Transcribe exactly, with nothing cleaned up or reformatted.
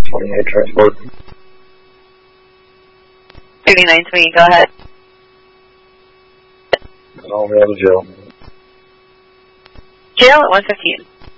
twenty-eight transport. thirty-nine to me, go ahead. On the way to jail. Jail at one fifteen.